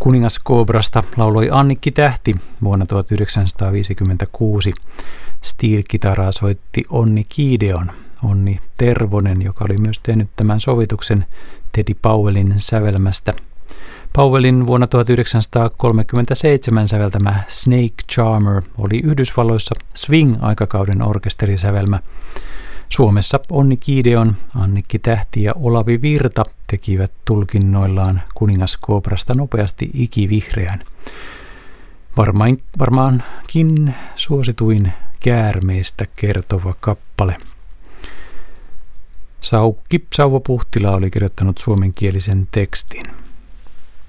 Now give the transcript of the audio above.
Kuningaskoobrasta lauloi Annikki Tähti vuonna 1956. Steel-kitaraa soitti Onni Gideon, Onni Tervonen, joka oli myös tehnyt tämän sovituksen Teddy Powellin sävelmästä. Powellin vuonna 1937 säveltämä Snake Charmer oli Yhdysvalloissa swing-aikakauden orkesterisävelmä. Suomessa Onni Gideon, Annikki Tähti ja Olavi Virta tekivät tulkinnoillaan Kuningaskoobrasta nopeasti ikivihreän. Varmaankin suosituin käärmeistä kertova kappale. Saukki Sauvo Puhtila oli kirjoittanut suomenkielisen tekstin.